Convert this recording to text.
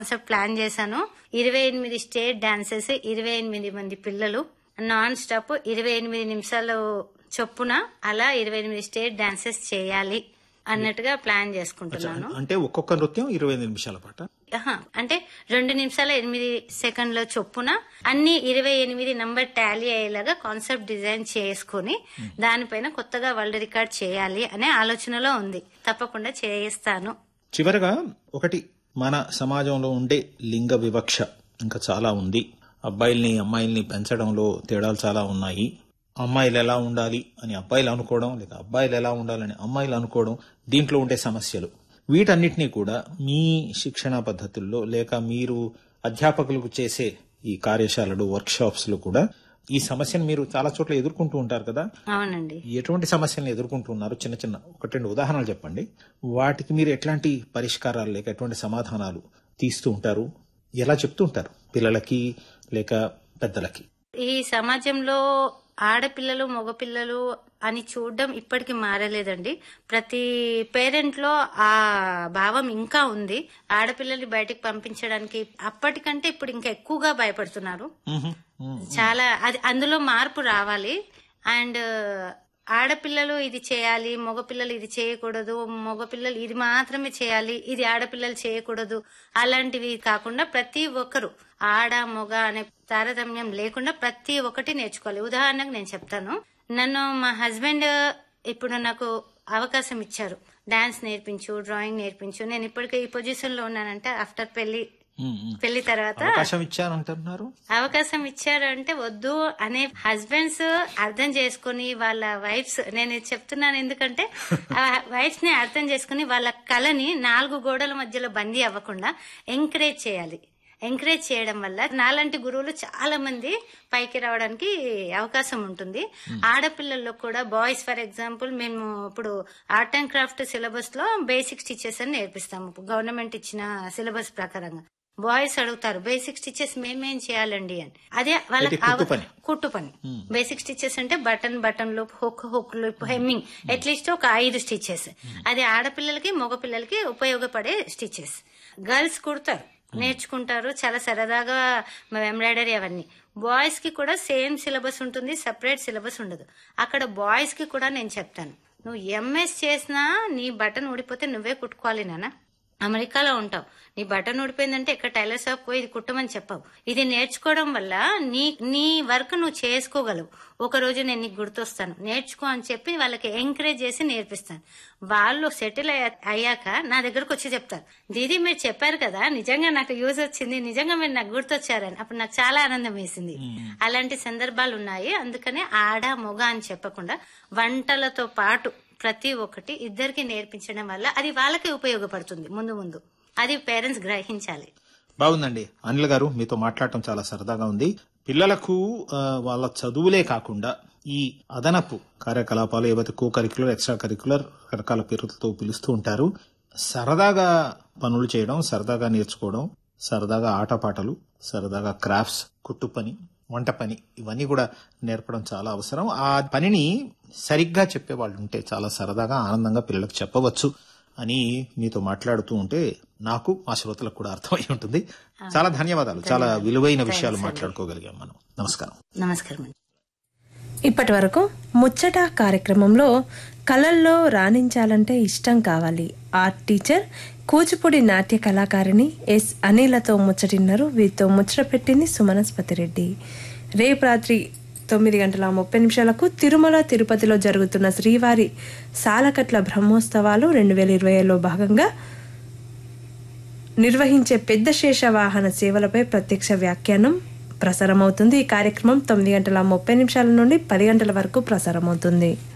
Concept plan చేశాను. 28 state dances, 28 మంది పిల్లలు, నాన్ స్టాప్ 28 నిమిషాలు చొప్పున అలా 28 స్టేట్ డాన్సెస్ చేయాలి అన్నట్టుగా ప్లాన్ చేసుకుంటున్నాను. అంటే ఒక్కొక్క నృత్యం 25 నిమిషాల పాట, అంటే 2 నిమిషాల 8 సెకండ్ల చొప్పున అన్ని 28 నంబర్ టాలీ అయ్యేలాగా కాన్సెప్ట్ డిజైన్ చేసుకుని దానిపైన కొత్తగా వరల్డ్ రికార్డ్ చేయాలి అనే ఆలోచనలో ఉంది. తప్పకుండా చేయిస్తాను. చివరగా ఒకటి, మన సమాజంలో ఉండే లింగ వివక్ష ఇంకా చాలా ఉంది. అబ్బాయిల్ని అమ్మాయిల్ని పెంచడంలో తేడాలు చాలా ఉన్నాయి. అమ్మాయిలు ఎలా ఉండాలి అని అబ్బాయిలు అనుకోవడం, లేక అబ్బాయిలు ఎలా ఉండాలని అమ్మాయిలు అనుకోవడం, దీంట్లో ఉండే సమస్యలు, వీటన్నిటినీ కూడా మీ శిక్షణా పద్ధతుల్లో లేక మీరు అధ్యాపకులకు చేసే ఈ కార్యశాలలు, వర్క్ షాప్స్ లో కూడా ఈ సమస్యను మీరు చాలా చోట్ల ఎదుర్కొంటూ ఉంటారు కదా? అవునండి. ఎటువంటి సమస్యలను ఎదుర్కొంటున్నారు? చిన్న చిన్న 1-2 ఉదాహరణలు చెప్పండి. వాటికి మీరు ఎట్లాంటి పరిష్కారాలు లేక ఎటువంటి సమాధానాలు తీస్తూ ఉంటారు? ఎలా చెప్తూ ఉంటారు పిల్లలకి లేక పెద్దలకి? ఈ సమాజంలో ఆడపిల్లలు మగపిల్లలు అని చూడడం ఇప్పటికి మారలేదండి. ప్రతి పేరెంట్ లో ఆ భావం ఇంకా ఉంది. ఆడపిల్లల్ని బయటకు పంపించడానికి అప్పటికంటే ఇప్పుడు ఇంకా ఎక్కువగా భయపడుతున్నారు. చాలా అందులో మార్పు రావాలి. అండ్ ఆడపిల్లలు ఇది చేయాలి, మగపిల్లలు ఇది చేయకూడదు, మగపిల్లలు ఇది మాత్రమే చేయాలి, ఇది ఆడపిల్లలు చేయకూడదు, అలాంటివి కాకుండా ప్రతి ఒక్కరు ఆడ మగ అనే తారతమ్యం లేకుండా ప్రతి ఒక్కటి నేర్చుకోవాలి. ఉదాహరణకు నేను చెప్తాను. నన్ను మా హస్బెండ్ ఇప్పుడు నాకు అవకాశం ఇచ్చారు, డాన్స్ నేర్పించు, డ్రాయింగ్ నేర్పించు. నేను ఇప్పటికే ఈ పొజిషన్ లో ఉన్నానంటే ఆఫ్టర్ పెళ్లి తర్వాత అవకాశం ఇచ్చారంటే వద్దు అనే హస్బెండ్స్ అర్థం చేసుకుని వాళ్ళ వైఫ్స్, నేను చెప్తున్నాను ఎందుకంటే వైఫ్స్ ని అర్థం చేసుకుని వాళ్ళ కళని 4 గోడల మధ్యలో బందీ అవ్వకుండా ఎంకరేజ్ చేయాలి. ఎంకరేజ్ చేయడం వల్ల నాలాంటి గురువులు చాలా మంది పైకి రావడానికి అవకాశం ఉంటుంది. ఆడపిల్లల్లో కూడా బాయ్స్, ఫర్ ఎగ్జాంపుల్ మేము ఇప్పుడు ఆర్ట్ అండ్ క్రాఫ్ట్ సిలబస్ లో బేసిక్ స్టిచెస్ అని నేర్పిస్తాము గవర్నమెంట్ ఇచ్చిన సిలబస్ ప్రకారంగా. బాయ్స్ అడుగుతారు బేసిక్ స్టిచెస్ మేమేం చేయాలండి అని. అదే వాళ్ళకి కుట్టు పని. బేసిక్ స్టిచెస్ అంటే బటన్లు, హుక్లు, హెమ్మింగ్, అట్లీస్ట్ ఒక 5 స్టిచెస్. అది ఆడపిల్లలకి మగపిల్లలకి ఉపయోగపడే స్టిచెస్. గర్ల్స్ కుడతారు, నేర్చుకుంటారు, చాలా సరదాగా ఎంబ్రాయిడరీ అవన్నీ. బాయ్స్ కి కూడా సేమ్ సిలబస్ ఉంటుంది, సెపరేట్ సిలబస్ ఉండదు. అక్కడ బాయ్స్ కి కూడా నేను చెప్తాను, నువ్వు ఎంఎస్ చేసినా నీ బటన్ ఊడిపోతే నువ్వే కుట్టుకోవాలి నాన్న. అమెరికాలో ఉంటావు, నీ బటన్ ఊడిపోయిందంటే ఇక్కడ టైలర్ షాప్ పోయి ఇది కుట్టమని చెప్పావు. ఇది నేర్చుకోవడం వల్ల నీ వర్క్ నువ్వు చేసుకోగలవు. ఒక రోజు నేను నీకు గుర్తొస్తాను, నేర్చుకో అని చెప్పి వాళ్ళకి ఎంకరేజ్ చేసి నేర్పిస్తాను. వాళ్ళు సెటిల్ అయ్యాక నా దగ్గరకు వచ్చి చెప్తారు, దీదీ మీరు చెప్పారు కదా, నిజంగా నాకు యూజ్ వచ్చింది, నిజంగా మీరు నాకు గుర్తొచ్చారని. అప్పుడు నాకు చాలా ఆనందం వేసింది. అలాంటి సందర్భాలు ఉన్నాయి. అందుకనే ఆడ మొగ అని చెప్పకుండా వంటలతో పాటు ప్రతి ఒక్కటి ఇద్దరికి నేర్పించడం వల్ల అది వాళ్ళకి ఉపయోగపడుతుంది ముందు. అది పేరెంట్స్ గ్రహించాలి. బాగుందండి అనిల్ గారు, మీతో మాట్లాడటం చాలా సరదాగా ఉంది. పిల్లలకు వాళ్ళ చదువులే కాకుండా ఈ అదనపు కార్యకలాపాలు ఏవైతే కో కరిక్యులర్, ఎక్స్ట్రా కరిక్యులర్ రకరకాల పేర్లతో పిలుస్తూ ఉంటారు, సరదాగా పనులు చేయడం, సరదాగా నేర్చుకోవడం, సరదాగా ఆటపాటలు, సరదాగా క్రాఫ్ట్స్, కుట్టు పని, వంట పని, ఇవన్నీ కూడా నేర్పడం చాలా అవసరం. ఆ పనిని సరిగ్గా చెప్పేవాళ్ళు ఉంటే చాలా సరదాగా ఆనందంగా పిల్లలకు చెప్పవచ్చు అని మీతో మాట్లాడుతూ ఉంటే నాకు, మా శ్రోతలకు కూడా అర్థమై ఉంటుంది. చాలా ధన్యవాదాలు. చాలా విలువైన విషయాలు మాట్లాడుకోగలిగాం మనం. నమస్కారం. నమస్కారం. ఇప్పటి వరకు ముచ్చట కార్యక్రమంలో కళల్లో రాణించాలంటే ఇష్టం కావాలి, ఆర్ట్ టీచర్, కూచిపూడి నాట్య కళాకారిణి ఎస్ అనిలతో ముచ్చటిన్నారు. వీరితో ముచ్చట పెట్టింది సుమనస్పతి రెడ్డి. రేపు రాత్రి 9:30 తిరుమల తిరుపతిలో జరుగుతున్న శ్రీవారి సాలకట్ల బ్రహ్మోత్సవాలు 2020లో భాగంగా నిర్వహించే పెద్ద శేష వాహన సేవలపై ప్రత్యక్ష వ్యాఖ్యానం ప్రసారమవుతుంది. ఈ కార్యక్రమం 9:30 నుండి 10 గంటల వరకు ప్రసారమవుతుంది.